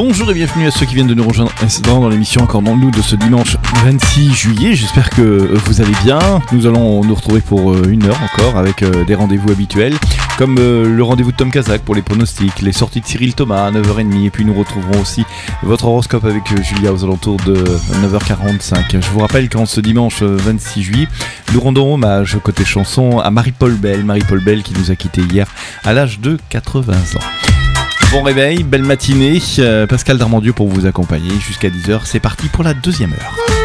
Bonjour et bienvenue à ceux qui viennent de nous rejoindre dans l'émission Accordons-nous de ce dimanche 26 juillet. J'espère que vous allez bien. Nous allons nous retrouver pour une heure encore avec des rendez-vous habituels comme le rendez-vous de Tom Kazak pour les pronostics, les sorties de Cyril Thomas à 9h30 et puis nous retrouverons aussi votre horoscope avec Julia aux alentours de 9h45. Je vous rappelle qu'en ce dimanche 26 juillet, nous rendons hommage côté chanson à Marie-Paul Bell. Marie-Paul Bell qui nous a quittés hier à l'âge de 80 ans. Bon réveil, belle matinée, Pascal Darmandieu pour vous accompagner jusqu'à 10h. C'est parti pour la deuxième heure.